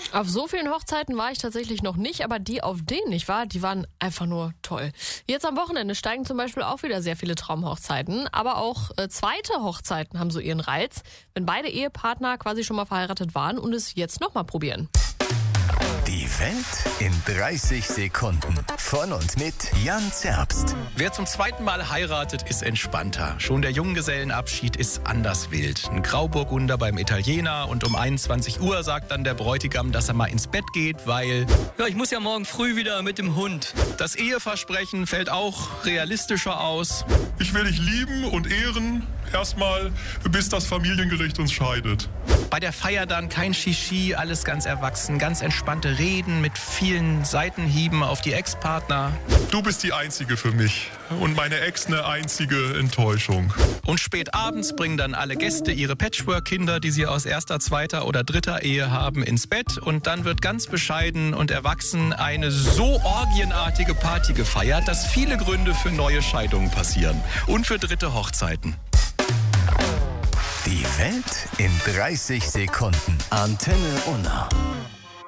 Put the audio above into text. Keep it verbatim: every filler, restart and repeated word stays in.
Auf so vielen Hochzeiten war ich tatsächlich noch nicht, aber die, auf denen ich war, die waren einfach nur toll. Jetzt am Wochenende steigen zum Beispiel auch wieder sehr viele Traumhochzeiten, aber auch äh, zweite Hochzeiten haben so ihren Reiz, wenn beide Ehepartner quasi schon mal verheiratet waren und es jetzt nochmal probieren. Die Welt in dreißig Sekunden. Von und mit Jan Zerbst. Wer zum zweiten Mal heiratet, ist entspannter. Schon der Junggesellenabschied ist anders wild. Ein Grauburgunder beim Italiener und um einundzwanzig Uhr sagt dann der Bräutigam, dass er mal ins Bett geht, weil... Ja, ich muss ja morgen früh wieder mit dem Hund. Das Eheversprechen fällt auch realistischer aus. Ich will dich lieben und ehren, erstmal bis das Familiengericht uns scheidet. Bei der Feier dann kein Shishi, alles ganz erwachsen, ganz entspannte Reden mit vielen Seitenhieben auf die Ex-Partner. Du bist die Einzige für mich und meine Ex eine einzige Enttäuschung. Und spät abends bringen dann alle Gäste ihre Patchwork-Kinder, die sie aus erster, zweiter oder dritter Ehe haben, ins Bett. Und dann wird ganz bescheiden und erwachsen eine so orgienartige Party gefeiert, dass viele Gründe für neue Scheidungen passieren. Und für dritte Hochzeiten. Die Welt in dreißig Sekunden. Antenne Unna.